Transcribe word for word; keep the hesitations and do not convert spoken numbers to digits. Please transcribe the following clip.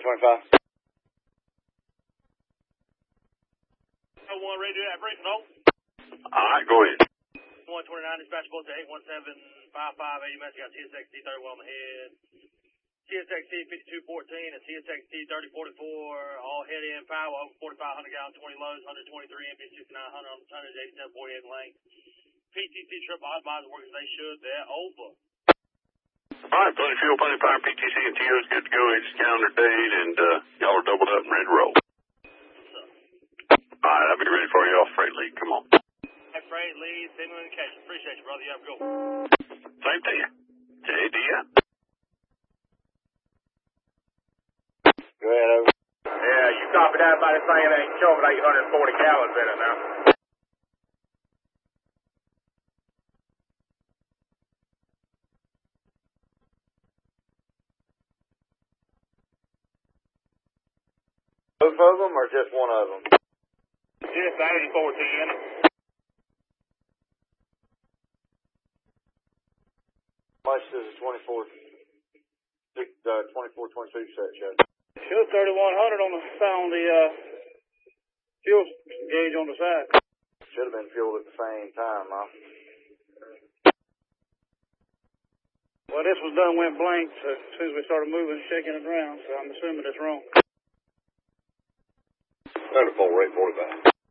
twenty-five. one, ready to do that brief, no? Alright, go ahead. one twenty-nine, dispatchable to eight one seven five five, eighty minutes, got C S X T thirty-one on the head. C S X T fifty-two fourteen and C S X T thirty forty-four, all head in power, over forty-five hundred gallon, twenty loads, one twenty-three M P sixty-nine hundred on the tonnage, eighty-seven forty-eight length. P T C triple optimizer working as they should, they're over. Alright, plenty of fuel, plenty of power, P T C and T O's good to go, it's calendar date, and uh, y'all are doubled up and ready to roll. Alright, I'll be ready for you off freight lead, come on. Hey, freight lead, signal indication, appreciate you, brother, you have a good one. Same to you. J D, yeah. Go ahead, over. Yeah, you copy that by the thing that ain't showing eight hundred forty gallons in it now. Both of them or just one of them? Just eighty-four ten. How much does the twenty-four, uh, twenty-four twenty-two set show? Show thirty-one hundred on the side on the uh, fuel gauge on the side. Should have been fueled at the same time, huh? Well, this was done went blank so as soon as we started moving and shaking it around, so I'm assuming it's wrong. thirty-four, eight forty-five.